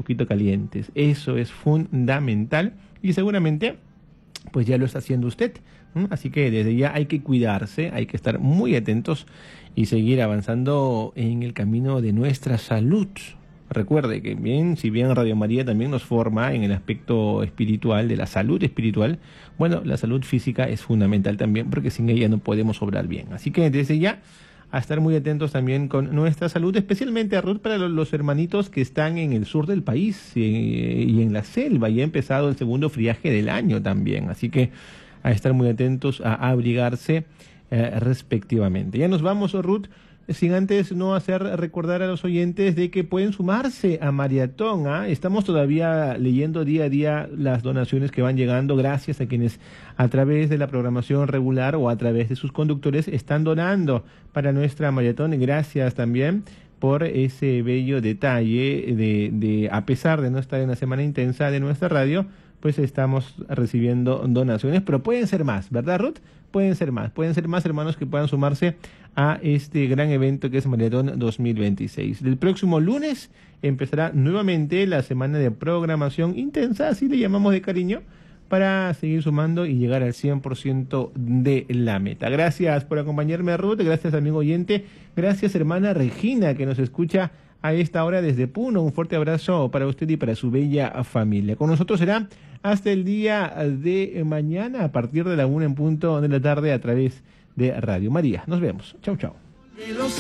poquito calientes. Eso es fundamental y seguramente pues ya lo está haciendo usted. Así que desde ya hay que cuidarse, hay que estar muy atentos y seguir avanzando en el camino de nuestra salud. Recuerde que si bien Radio María también nos forma en el aspecto espiritual, de la salud espiritual, bueno, la salud física es fundamental también porque sin ella no podemos obrar bien. Así que desde ya a estar muy atentos también con nuestra salud, especialmente, Ruth, para los hermanitos que están en el sur del país y en la selva. Ya ha empezado el segundo friaje del año también, así que a estar muy atentos, a abrigarse respectivamente. Ya nos vamos, Ruth, sin antes no hacer recordar a los oyentes de que pueden sumarse a Maratón. Estamos todavía leyendo día a día las donaciones que van llegando, gracias a quienes a través de la programación regular o a través de sus conductores están donando para nuestra Maratón. Gracias también por ese bello detalle de a pesar de no estar en la semana intensa de nuestra radio, pues estamos recibiendo donaciones, pero pueden ser más, ¿verdad, Ruth? Pueden ser más hermanos que puedan sumarse a este gran evento que es Maratón 2026. El próximo lunes empezará nuevamente la semana de programación intensa, así le llamamos de cariño, para seguir sumando y llegar al 100% de la meta. Gracias por acompañarme, Ruth, gracias amigo oyente, gracias hermana Regina que nos escucha a esta hora desde Puno. Un fuerte abrazo para usted y para su bella familia. Con nosotros será hasta el día de mañana a partir de la 1:00 p.m. a través de Radio María. Nos vemos. Chau, chau.